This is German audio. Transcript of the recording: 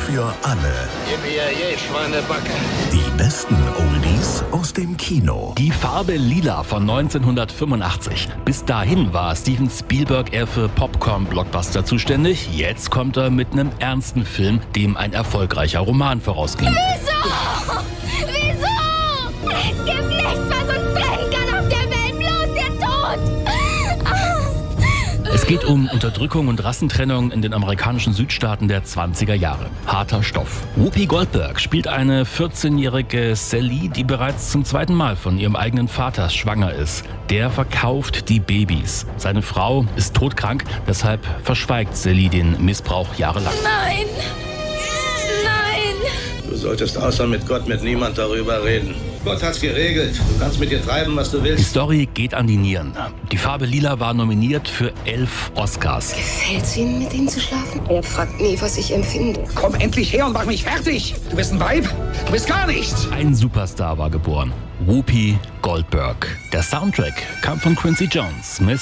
für alle. Gib mir je Schweinebacke. Die besten Oldies aus dem Kino. Die Farbe Lila von 1985. Bis dahin war Steven Spielberg eher für Popcorn-Blockbuster zuständig. Jetzt kommt er mit einem ernsten Film, dem ein erfolgreicher Roman vorausging. Wieso? Es gibt nichts, was uns trennen kann auf der Welt, bloß der Tod. Es geht um Unterdrückung und Rassentrennung in den amerikanischen Südstaaten der 20er Jahre. Harter Stoff. Whoopi Goldberg spielt eine 14-jährige Sally, die bereits zum zweiten Mal von ihrem eigenen Vater schwanger ist. Der verkauft die Babys. Seine Frau ist todkrank, deshalb verschweigt Sally den Missbrauch jahrelang. Nein. Du solltest außer mit Gott mit niemand darüber reden. Gott hat's geregelt. Du kannst mit dir treiben, was du Die willst. Story geht an die Nieren. Die Farbe Lila war nominiert für 11 Oscars. Gefällt's Ihnen, mit ihm zu schlafen? Er fragt nie, was ich empfinde. Komm endlich her und mach mich fertig! Du bist ein Weib! Du bist gar nichts! Ein Superstar war geboren. Whoopi Goldberg. Der Soundtrack kam von Quincy Jones. Miss